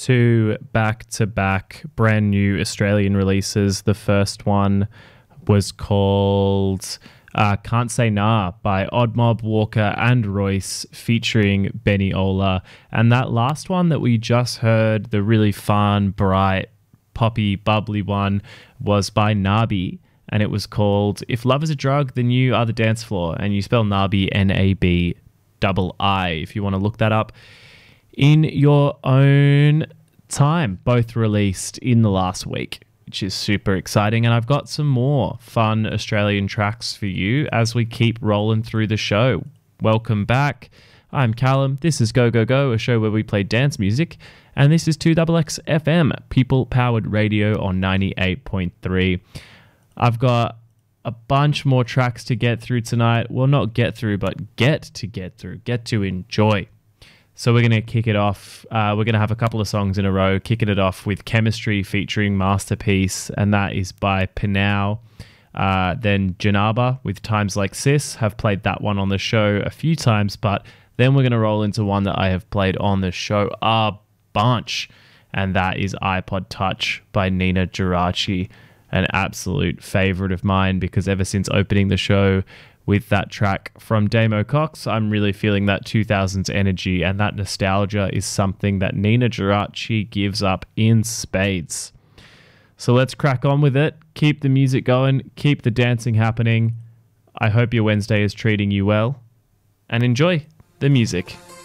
two back-to-back brand new Australian releases. The first one was called Can't Say Nah by Oddmob, Walker and Royce featuring Benny Ola. And that last one that we just heard, the really fun, bright, poppy, bubbly one, was by Nabi. And it was called If Love Is a Drug, Then You Are the Dance Floor. And you spell Nabi, Nabii, if you want to look that up in your own time. Both released in the last week, which is super exciting. And I've got some more fun Australian tracks for you as we keep rolling through the show. Welcome back. I'm Callum. This is Go Go Go, a show where we play dance music. And this is 2XX FM, people-powered radio on 98.3. I've got a bunch more tracks to get through tonight. Well, not get through, but get to enjoy. So we're going to kick it off. We're going to have a couple of songs in a row, kicking it off with Chemistry featuring Masterpiece, and that is by Pinau. Then Janaba with Times Like Sis. Have played that one on the show a few times, but then we're going to roll into one that I have played on the show a bunch, and that is iPod Touch by Nina Geraci. An absolute favorite of mine, because ever since opening the show with that track from Damo Cox, I'm really feeling that 2000s energy, and that nostalgia is something that Nina Geraci gives up in spades. So let's crack on with it. Keep the music going, keep the dancing happening. I hope your Wednesday is treating you well, and enjoy the music.